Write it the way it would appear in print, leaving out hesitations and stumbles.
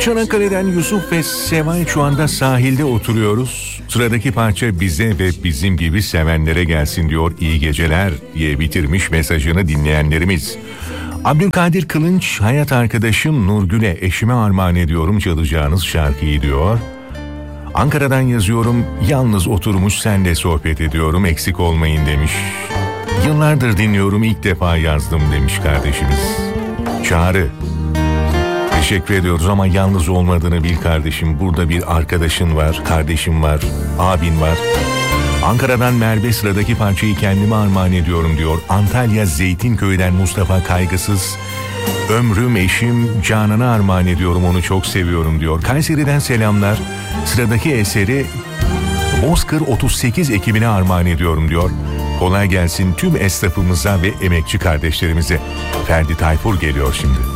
Çanakkale'den Yusuf ve Seval şu anda sahilde oturuyoruz. Sıradaki parça bize ve bizim gibi sevenlere gelsin diyor. İyi geceler diye bitirmiş mesajını dinleyenlerimiz. Abdülkadir Kılınç, hayat arkadaşım Nurgül'e, eşime armağan ediyorum çalacağınız şarkıyı diyor. Ankara'dan yazıyorum, yalnız oturmuş senle sohbet ediyorum, eksik olmayın demiş. Yıllardır dinliyorum, ilk defa yazdım demiş kardeşimiz. Çağrı, teşekkür ediyoruz ama yalnız olmadığını bil kardeşim. Burada bir arkadaşın var, kardeşim var, abin var. Ankara'dan Merve, sıradaki parçayı kendime armağan ediyorum diyor. Antalya Zeytinköy'den Mustafa Kaygısız, ömrüm eşim Canan'a armağan ediyorum, onu çok seviyorum diyor. Kayseri'den selamlar, sıradaki eseri Bozkır 38 ekibine armağan ediyorum diyor. Kolay gelsin tüm esnafımıza ve emekçi kardeşlerimize. Ferdi Tayfur geliyor şimdi.